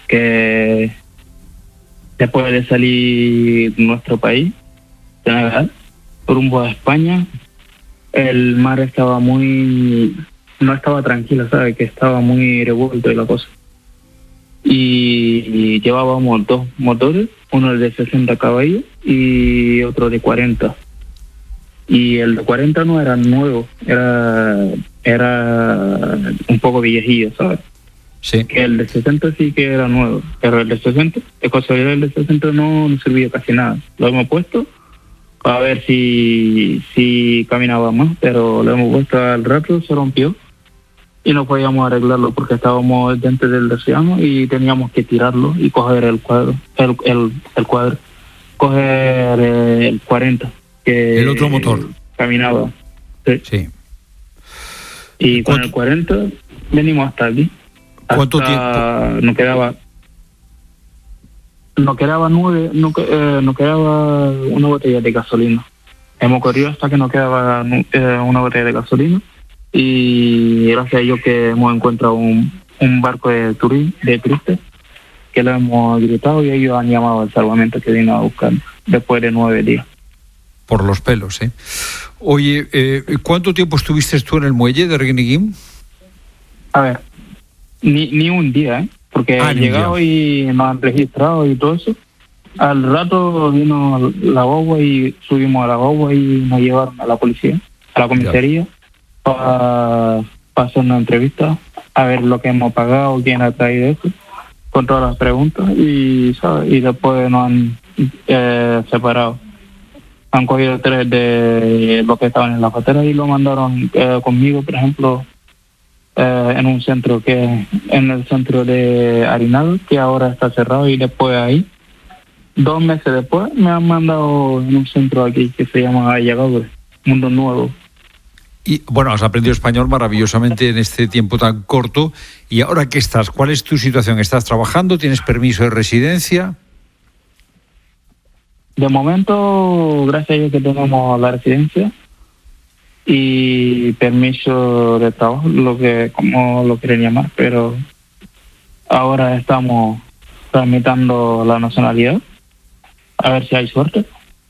que después de salir de nuestro país, Senegal, rumbo a España, el mar estaba no estaba tranquilo, ¿sabes? Que estaba muy revuelto y la cosa. Y llevábamos 2 motores, uno de 60 caballos y otro de 40. Y el de 40 no era nuevo, era un poco viejillo, ¿sabes? Sí. Que el de 60 sí que era nuevo, pero el de 60, de casualidad el de 60 no servía casi nada. Lo hemos puesto para ver si caminaba más, pero lo hemos puesto al rato, se rompió y no podíamos arreglarlo porque estábamos dentro del océano y teníamos que tirarlo y coger el cuadro, coger el 40, que el otro motor caminaba. Sí. Y con el 40 venimos hasta aquí. ¿Cuánto tiempo? Nos quedaba una botella de gasolina. Hemos corrido hasta que nos quedaba una botella de gasolina y gracias a ello que hemos encontrado un barco de turistas que lo hemos gritado y ellos han llamado al salvamento que vino a buscar después de 9 días. Por los pelos, ¿eh? Oye, ¿cuánto tiempo estuviste tú en el muelle de Reguiniquim? A ver, ni un día, ¿eh? Porque he llegado y nos han registrado y todo eso. Al rato vino la guagua y subimos a la guagua y nos llevaron a la policía, a la comisaría, para hacer una entrevista, a ver lo que hemos pagado, quién ha traído eso, con todas las preguntas y después nos han separado. Han cogido 3 de los que estaban en la patera y lo mandaron conmigo, por ejemplo, en un centro en el centro de Arenal, que ahora está cerrado, y después ahí, 2 meses después, me han mandado en un centro aquí que se llama Ayagadure, Mundo Nuevo. Y bueno, has aprendido español maravillosamente en este tiempo tan corto. ¿Y ahora qué estás? ¿Cuál es tu situación? ¿Estás trabajando? ¿Tienes permiso de residencia? De momento, gracias a Dios que tenemos la residencia y permiso de trabajo, como lo quieren llamar, pero ahora estamos tramitando la nacionalidad, a ver si hay suerte.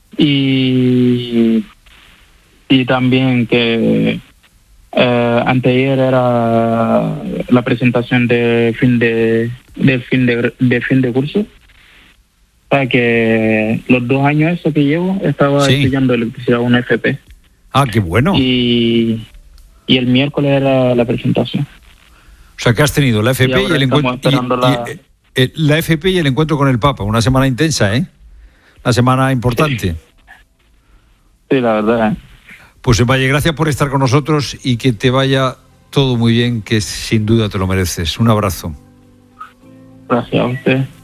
Y también que anteayer era la presentación de fin de curso, para que los 2 años eso que llevo estaba estudiando electricidad, una FP. Ah, qué bueno. Y el miércoles era la presentación. O sea, que has tenido la FP y el encuentro la FP y el encuentro con el Papa, una semana intensa, ¿eh? Una semana importante. Sí, la verdad. Pues Valle, gracias por estar con nosotros y que te vaya todo muy bien, que sin duda te lo mereces. Un abrazo. Gracias a usted.